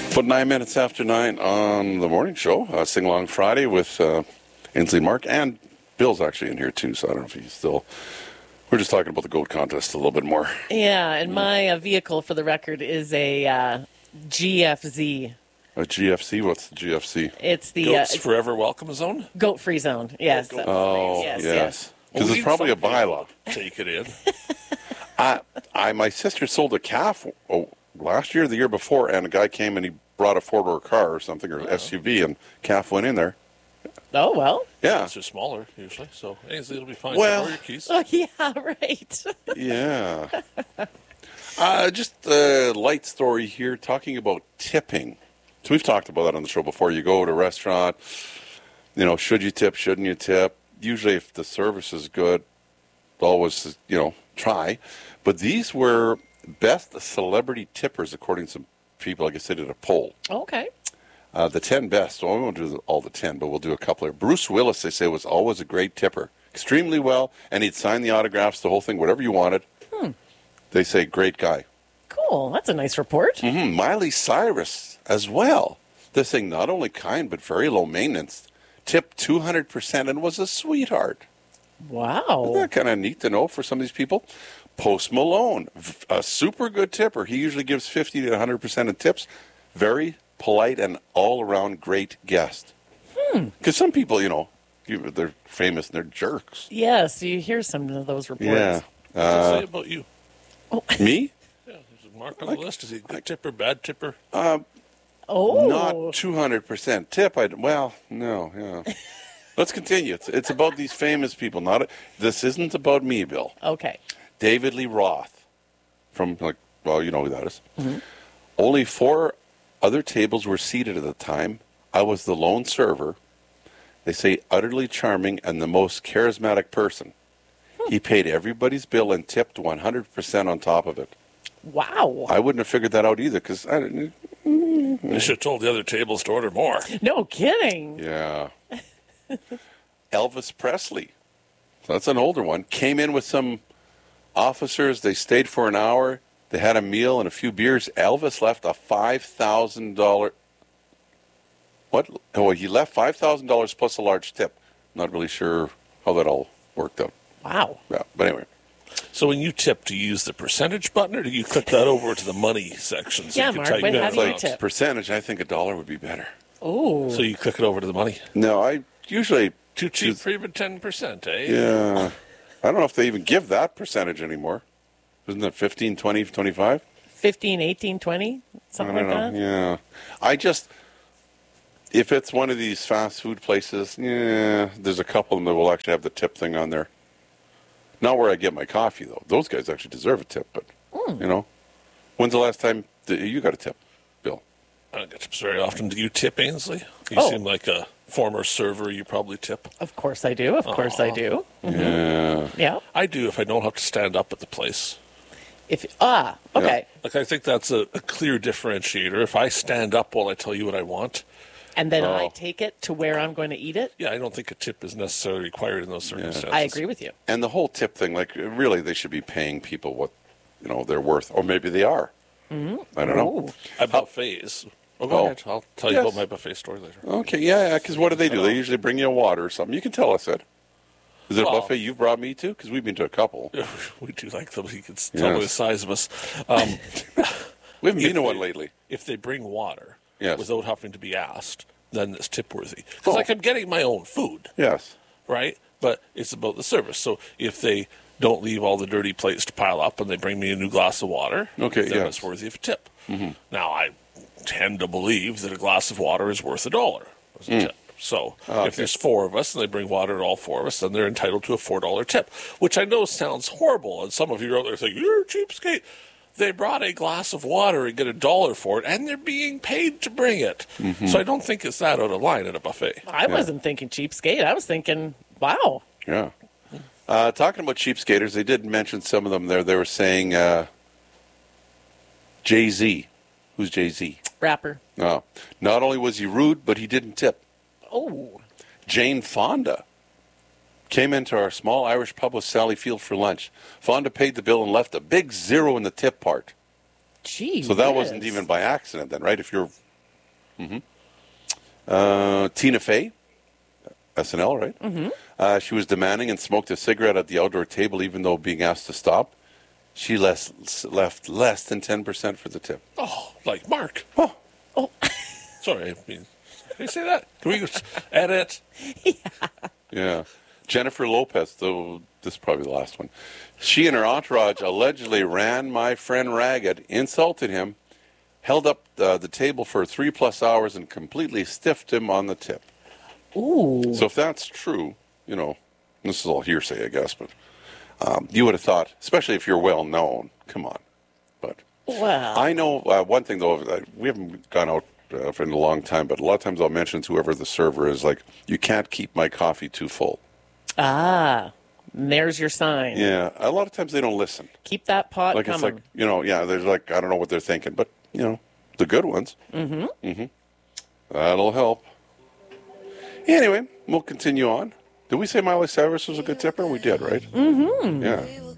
About 9 minutes after 9 on the morning show, Sing Along Friday with Ainsley Mark, and Bill's actually in here too, so I don't know if he's still... We're just talking about the goat contest a little bit more. Yeah, and my vehicle, for the record, is a GFZ. A GFC? What's the GFC? It's the Goats Forever Welcome Zone? goat-free zone. Yes. Oh, yes. Because Well, it's probably a bylaw. Take it in. My sister sold a calf last year, the year before, and a guy came and he brought a four-door car or something, or SUV, and calf went in there. Oh, well. Yeah. It's just smaller, usually, so Ainsley will be fine. Well- Borrow your keys. Oh, yeah, right. Yeah. Just a light story here, talking about tipping. So we've talked about that on the show before. You go to a restaurant, should you tip, shouldn't you tip? Usually if the service is good, always, try. But these were best celebrity tippers, according to some people. I guess they did a poll. Okay. The 10 best. Well, we won't do all the 10, but we'll do a couple here. Bruce Willis, they say, was always a great tipper. Extremely well, and he'd sign the autographs, the whole thing, whatever you wanted. They say, great guy. Cool. That's a nice report. Miley Cyrus as well. They're saying not only kind, but very low maintenance. Tipped 200% and was a sweetheart. Wow. Isn't that kind of neat to know for some of these people? Post Malone, a super good tipper. He usually gives 50 to 100% of tips. Very polite and all-around great guest. Because some people, they're famous and they're jerks. Yes, you hear some of those reports. Yeah. What does it say about you? Me? Yeah, there's a mark on the list. Is he a good tipper, bad tipper? Oh. Not 200% tip. No, yeah. Let's continue. It's about these famous people. This isn't about me, Bill. Okay. David Lee Roth from, you know who that is. Only 4 other tables were seated at the time. I was the lone server. They say utterly charming and the most charismatic person. He paid everybody's bill and tipped 100% on top of it. Wow. I wouldn't have figured that out either because I didn't. You should have told the other tables to order more. No kidding. Yeah. Elvis Presley. So that's an older one. Came in with some officers. They stayed for an hour. They had a meal and a few beers. Elvis left a $5,000. What? Oh, he left $5,000 plus a large tip. Not really sure how that all worked out. Wow. Yeah, but anyway. So when you tip, do you use the percentage button, or do you click that over to the money section? So Yeah, you can Mark, type when in how do you amounts? tip? Percentage, I think $1 would be better. Oh. So you click it over to the money. No, I usually... Too cheap for even 10%, eh? Yeah. I don't know if they even give that percentage anymore. Isn't it 15, 20, 25? 15, 18, 20? Something I like don't that? know. Yeah. If it's one of these fast food places, there's a couple of them that will actually have the tip thing on there. Not where I get my coffee, though. Those guys actually deserve a tip, but, when's the last time that you got a tip, Bill? I don't get tips very often. Do you tip, Ainsley? You Oh. seem like a former server. You probably tip. Of course I do. Of course I do. Yeah. Yeah. I do if I don't have to stand up at the place. Okay. Like, I think that's a clear differentiator. If I stand up while I tell you what I want, And then I take it to where I'm going to eat it? yeah, I don't think a tip is necessarily required in those circumstances. I agree with you. And the whole tip thing, really, they should be paying people what, they're worth. Or maybe they are. I don't know. Oh. At buffets. Oh, go ahead. I'll tell you Yes. about my buffet story later. Okay, yeah, because what do? They usually bring you a water or something. You can tell us that. Is it a Well- buffet you've brought me to? Because we've been to a couple. We do like them. You can tell by the Yes. size of us. We haven't been If to one they- lately. If they bring water Yes. without having to be asked, then it's tip worthy. Because I'm getting my own food, Yes. right? But it's about the service. So if they don't leave all the dirty plates to pile up and they bring me a new glass of water, Okay, then yes. it's worthy of a tip. Now, I tend to believe that a glass of water is worth $1 as a tip. So if there's 4 of us and they bring water to all 4 of us, then they're entitled to a $4 tip, which I know sounds horrible. And some of you are out there saying, you're a cheapskate. They brought a glass of water and get $1 for it, and they're being paid to bring it. So I don't think it's that out of line at a buffet. I wasn't thinking cheapskate. I was thinking, wow. Yeah. Talking about cheapskaters, they did mention some of them there. They were saying Jay-Z. Who's Jay-Z? Rapper. No. Not only was he rude, but he didn't tip. Oh. Jane Fonda came into our small Irish pub with Sally Field for lunch. Fonda paid the bill and left a big 0 in the tip part. Gee So that whiz. wasn't even by accident then, right? If you're Tina Fey, SNL, right? She was demanding and smoked a cigarette at the outdoor table, even though being asked to stop. She left less than 10% for the tip. Oh, like Mark. Oh, Sorry, I mean, can you say that? Can we edit? yeah. Jennifer Lopez, though, this is probably the last one. She and her entourage allegedly ran my friend ragged, insulted him, held up the table for 3+ hours, and completely stiffed him on the tip. Ooh. So if that's true, you know, this is all hearsay, I guess, but you would have thought, especially if you're well known, come on. But Well. I know one thing, though, we haven't gone out for a long time, but a lot of times I'll mention to whoever the server is, like, you can't keep my coffee too full. Ah, there's your sign. Yeah, a lot of times they don't listen. Keep that pot Like, coming. it's like, you know, yeah, there's like, I don't know what they're thinking, but, you know, the good ones. That'll help. Anyway, we'll continue on. Did we say Miley Cyrus was a good tipper? We did, right? Yeah.